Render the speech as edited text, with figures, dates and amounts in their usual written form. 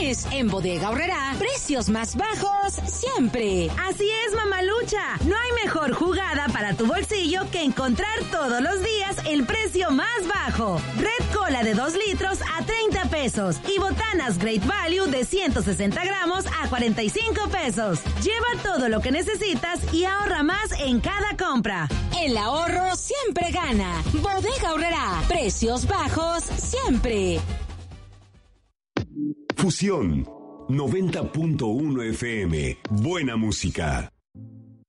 mes. En Bodega Aurrerá, precios más bajos siempre. Así es, mamalucha. No hay mejor jugada para tu bolsillo que encontrar todos los días el precio más bajo. Red Cola de 2 litros a 30 pesos y botanas Great Value de 160 gramos a 45 pesos. Lleva todo lo que necesitas y ahorra más en cada compra. El ahorro siempre gana. Bodega Aurrerá, precios bajos siempre. Fusión 90.1 FM. Buena música.